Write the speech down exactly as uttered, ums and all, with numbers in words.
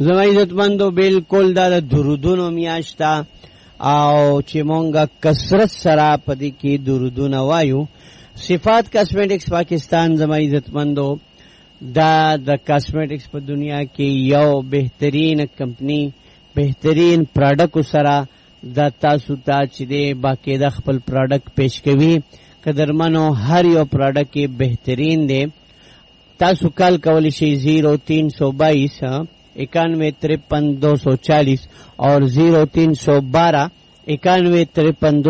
زما عزتمندو بالکل دا د درودونو میاشتا او چې مونږه کثرت سره پدې کې درودونه وایو. صفات کاسمیټکس پاکستان زما عزتمندو دا د کاسمیټکس په دنیا کې یو بهترین کمپنی بهترین پروډکټ سره دا تاسو ته چې دی باقاعده خپل پروډکټ پیش کوي. قدرمنو هر یو پروډکټ کې بهترین دی. تاسو کال کولی شئ زیرو تین سو بائیس اکانوے ترپن دو سو چالیس اور زیرو تین سو بارہ اکانوے ترپن